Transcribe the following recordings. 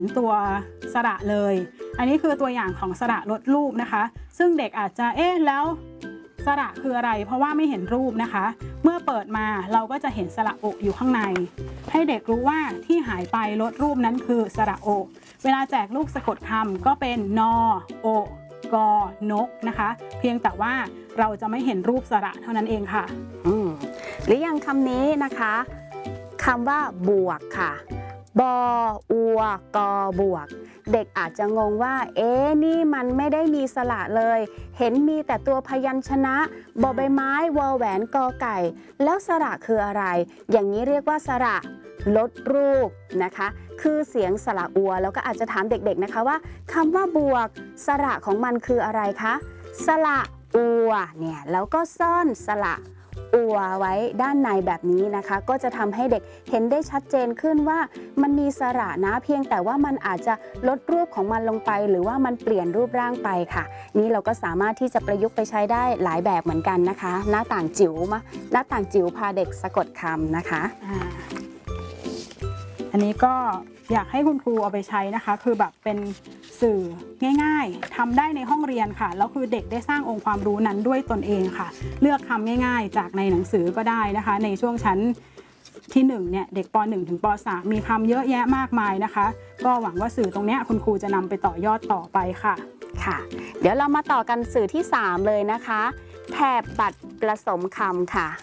ตัวสระเลยอันนี้คือตัวอย่างของสระลดรูปนะคะซึ่งเด็กอาจจะแล้วสระคืออะไรเพราะว่าไม่เห็นรูปนะคะเมื่อเปิดมาเราก็จะเห็นสระโออยู่ข้างในให้เด็กรู้ว่าที่หายไปลดรูปนั้นคือสระโอเวลาแจกลูกสะกดคำก็เป็นนอโอกนกนะคะเพียงแต่ว่าเราจะไม่เห็นรูปสระเท่านั้นเองค่ะหรืออย่างคำนี้นะคะคำว่าบวกค่ะบออัวกอบวกเด็กอาจจะงงว่านี่มันไม่ได้มีสระเลยเห็นมีแต่ตัวพยัญชนะบอใบไม้วอแหวนกอไก่แล้วสระคืออะไรอย่างนี้เรียกว่าสระลดรูปนะคะคือเสียงสระอัวแล้วก็อาจจะถามเด็กๆนะคะว่าคำว่าบวกสระของมันคืออะไรคะสระอัวเนี่ยแล้วก็ซ่อนสระอัวไว้ด้านในแบบนี้นะคะก็จะทำให้เด็กเห็นได้ชัดเจนขึ้นว่ามันมีสระนะเพียงแต่ว่ามันอาจจะลดรูปของมันลงไปหรือว่ามันเปลี่ยนรูปร่างไปค่ะนี่เราก็สามารถที่จะประยุกต์ไปใช้ได้หลายแบบเหมือนกันนะคะหน้าต่างจิ๋วพาเด็กสะกดคำนะคะอันนี้ก็อยากให้คุณครูเอาไปใช้นะคะคือแบบเป็นสื่อง่ายๆทำได้ในห้องเรียนค่ะแล้วคือเด็กได้สร้างองค์ความรู้นั้นด้วยตนเองค่ะเลือกคำง่ายๆจากในหนังสือก็ได้นะคะในช่วงชั้นที่1เนี่ยเด็กป .1 ถึงป .3 มีคำเยอะแยะมากมายนะคะก็หวังว่าสื่อตรงนี้คุณครูจะนำไปต่อยอดต่อไปค่ะเดี๋ยวเรามาต่อกันสื่อที่3เลยนะคะแถบบัตรผสมคำค่ะ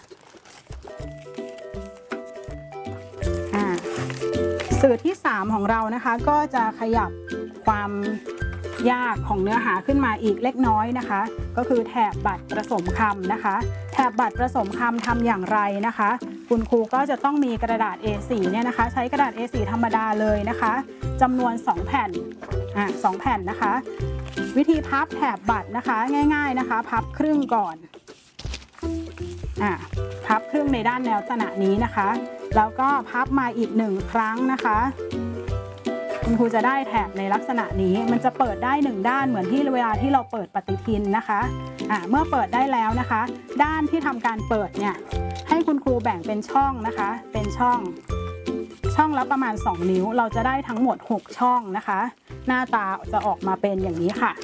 สื่อที่3ของเรานะคะก็จะขยับความยากของเนื้อหาขึ้นมาอีกเล็กน้อยนะคะก็คือแถบบัตรผสมคำนะคะแถบบัตรผสมคำทำอย่างไรนะคะคุณครูก็จะต้องมีกระดาษ A4 เนี่ยนะคะใช้กระดาษ A4 ธรรมดาเลยนะคะจำนวน2แผ่น2แผ่นนะคะวิธีพับแถบบัตรนะคะง่ายๆนะคะพับครึ่งก่อนพับครึ่งในด้านแนวลักษณะนี้นะคะแล้วก็พับมาอีก1ครั้งนะคะคุณครูจะได้แถบในลักษณะนี้มันจะเปิดได้1ด้านเหมือนที่เวลาที่เราเปิดปฏิทินนะคะเมื่อเปิดได้แล้วนะคะด้านที่ทำการเปิดเนี่ยให้คุณครูแบ่งเป็นช่องนะคะเป็นช่องละประมาณ2นิ้วเราจะได้ทั้งหมด6ช่องนะคะหน้าตาจะออกมาเป็นอย่างนี้ค่ะ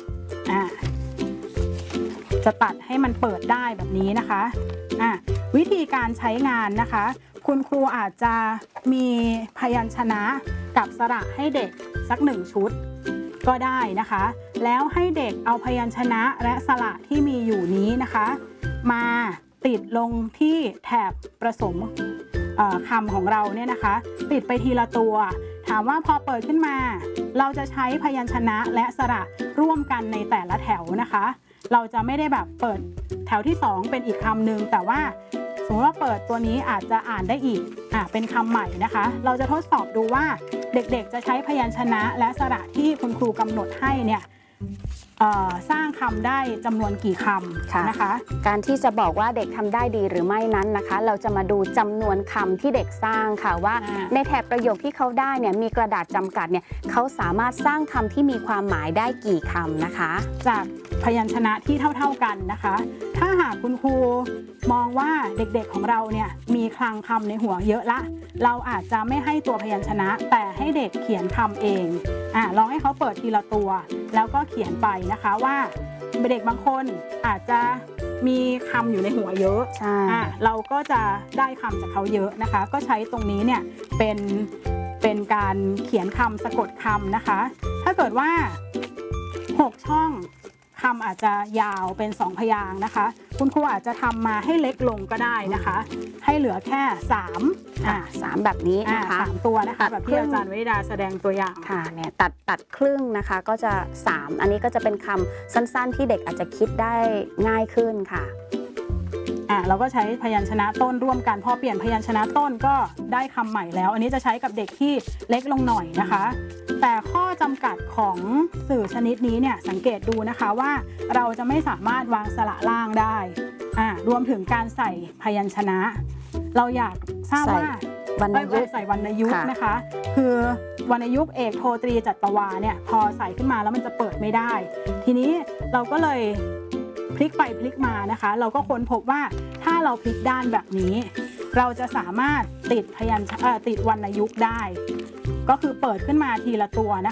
จะตัดให้มันเปิดได้แบบนี้นะคะวิธีการใช้งานนะคะคุณครูอาจจะมีพยัญชนะกับสระให้เด็กสัก1ชุดก็ได้นะคะแล้วให้เด็กเอาพยัญชนะและสระที่มีอยู่นี้นะคะมาติดลงที่แถบผสมคำของเราเนี่ยนะคะติดไปทีละตัวถามว่าพอเปิดขึ้นมาเราจะใช้พยัญชนะและสระร่วมกันในแต่ละแถวนะคะเราจะไม่ได้แบบเปิดแถวที่2เป็นอีกคำหนึ่งแต่ว่าสมมติว่าเปิดตัวนี้อาจจะอ่านได้อีกเป็นคำใหม่นะคะเราจะทดสอบดูว่าเด็กๆจะใช้พยัญชนะและสระที่คุณครูกำหนดให้เนี่ยสร้างคำได้จำนวนกี่คำนะคะการที่จะบอกว่าเด็กทำได้ดีหรือไม่นั้นนะคะเราจะมาดูจำนวนคำที่เด็กสร้างค่ะว่าในแถบประโยคที่เขาได้เนี่ยมีกระดาษจำกัดเนี่ยเขาสามารถสร้างคำที่มีความหมายได้กี่คำนะคะจากพยัญชนะที่เท่าๆกันนะคะถ้าหากคุณครูมองว่าเด็กๆของเราเนี่ยมีคลังคำในหัวเยอะละเราอาจจะไม่ให้ตัวพยัญชนะแต่ให้เด็กเขียนคำเองลองให้เขาเปิดทีละตัวแล้วก็เขียนไปนะคะว่าเด็กบางคนอาจจะมีคำอยู่ในหัวเยอะเราก็จะได้คำจากเขาเยอะนะคะก็ใช้ตรงนี้เนี่ยเป็นการเขียนคำสะกดคำนะคะถ้าเกิดว่า6ช่องคำอาจจะยาวเป็น2พยางค์นะคะคุณครูอาจจะทำมาให้เล็กลงก็ได้นะคะให้เหลือแค่3 แบบนี้นะคะ 3ตัวนะคะแบบที่อาจารย์วิดาแสดงตัวอย่างค่ะเนี่ยตัดครึ่งนะคะก็จะ3อันนี้ก็จะเป็นคำสั้นๆที่เด็กอาจจะคิดได้ง่ายขึ้นค่ะเราก็ใช้พยัญชนะต้นร่วมกันพอเปลี่ยนพยัญชนะต้นก็ได้คำใหม่แล้วอันนี้จะใช้กับเด็กที่เล็กลงหน่อยนะคะแต่ข้อจำกัดของสื่อชนิดนี้เนี่ยสังเกตดูนะคะว่าเราจะไม่สามารถวางสระล่างได้รวมถึงการใส่พยัญชนะเราอยากทราบว่าใส่วรรณยุกต์นะคะคือวรรณยุกต์เอกโทตรีจัตวาเนี่ยพอใส่ขึ้นมาแล้วมันจะเปิดไม่ได้ทีนี้เราก็เลยพลิกไปพลิกมานะคะเราก็ค้นพบว่าถ้าเราพลิกด้านแบบนี้เราจะสามารถติดวรรณยุกต์ได้ก็คือเปิดขึ้นมาทีละตัวนะคะ